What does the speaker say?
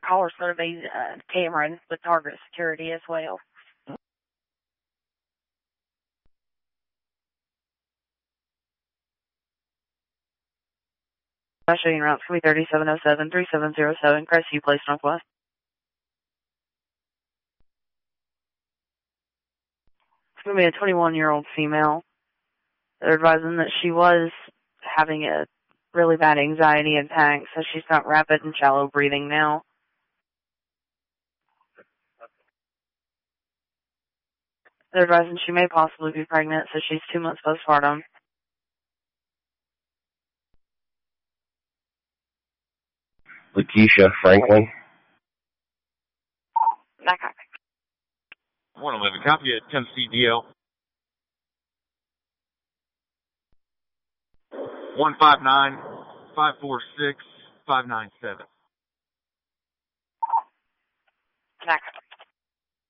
caller's going to be Cameron with Target Security as well. Showing routes can be 3707, 3707, Crestview Place, Northwest. It's going to be a 21-year-old female. They're advising that she was having a really bad anxiety attack, so she's got rapid and shallow breathing now. They're advising she may possibly be pregnant, so she's 2 months postpartum. Lakeisha Franklin. Not copy. 111, copy at Tennessee DL. 159-546-597. Not copy.